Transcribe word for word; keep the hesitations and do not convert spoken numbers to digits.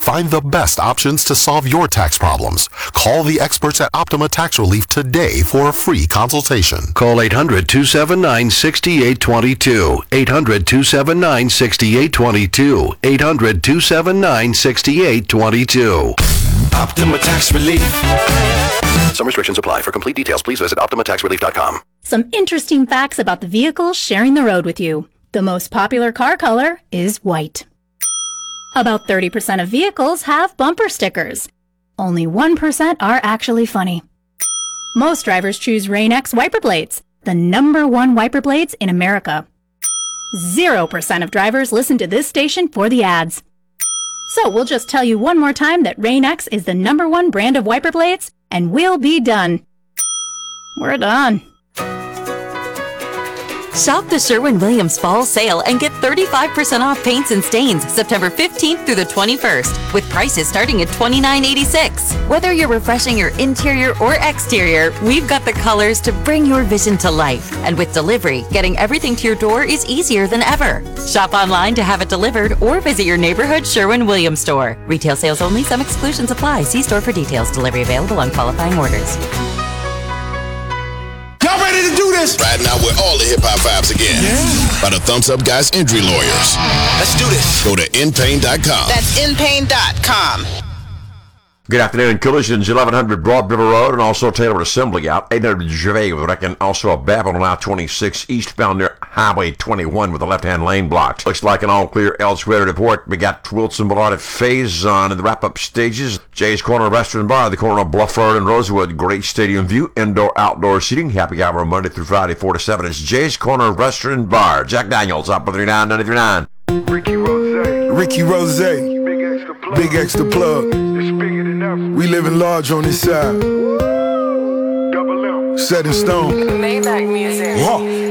Find the best options to solve your tax problems. Call the experts at Optima Tax Relief today for a free consultation. Call eight hundred, two seven nine, six eight two two. eight hundred, two seven nine, six eight two two. eight hundred, two seven nine, six eight two two. Optima Tax Relief. Some restrictions apply. For complete details, please visit optima tax relief dot com. Some interesting facts about the vehicles sharing the road with you. The most popular car color is white. About thirty percent of vehicles have bumper stickers. Only one percent are actually funny. Most drivers choose Rain-X wiper blades, the number one wiper blades in America. Zero percent of drivers listen to this station for the ads. So we'll just tell you one more time that Rain-X is the number one brand of wiper blades, and we'll be done. We're done. Shop the Sherwin-Williams Fall Sale and get thirty-five percent off paints and stains September fifteenth through the twenty-first, with prices starting at twenty-nine eighty-six. Whether you're refreshing your interior or exterior, we've got the colors to bring your vision to life. And with delivery, getting everything to your door is easier than ever. Shop online to have it delivered or visit your neighborhood Sherwin-Williams store. Retail sales only. Some exclusions apply. See store for details. Delivery available on qualifying orders. Y'all ready to do this? Riding out with all the hip-hop vibes again. Yeah. By the Thumbs Up Guys Injury Lawyers. Let's do this. Go to in pain dot com. That's in pain dot com. Good afternoon. Collisions eleven hundred Broad River Road and also Taylor Assembly out. eight hundred Gervais with Reckon. Also a Babylon I twenty-six eastbound near Highway twenty-one with the left-hand lane blocked. Looks like an all-clear elsewhere to report. We got Wilson Boulevard at Faison in the wrap-up stages. Jay's Corner Restaurant Bar, the corner of Bluff Road and Rosewood. Great stadium view. Indoor-outdoor seating. Happy hour Monday through Friday, four to seven. It's Jay's Corner Restaurant Bar. Jack Daniels, up with three nine nine three nine. Ricky Rose. Ricky Rose. Big extra plug. Big extra plug. It's bigger than ever. We living large on this side. Double M. Set in stone. Maybach music. Whoa.